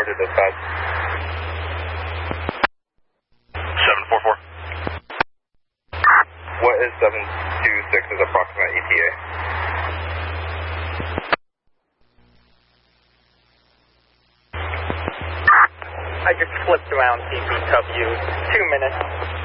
to dispatch. 744. What is 726's approximate ETA? I just flipped around DPW. 2 minutes.